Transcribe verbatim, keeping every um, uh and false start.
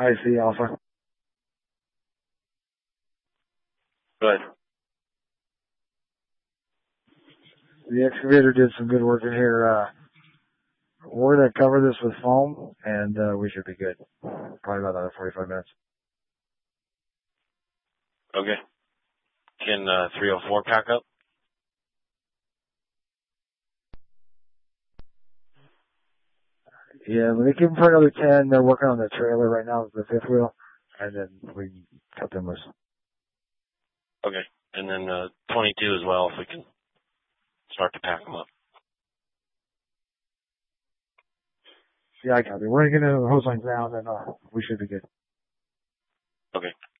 I see, Alpha. Good. The excavator did some good work in here. Uh, we're going to cover this with foam, and uh, we should be good. Probably about another forty-five minutes. Okay. Can uh, three oh four pack up? Yeah, let me keep them for another ten. They're working on the trailer right now with the fifth wheel, and then we can cut them loose. Okay. And then uh, twenty-two as well, if we can start to pack them up. Yeah, I got it. We're going to get into the hose lines now, and then uh, we should be good. Okay.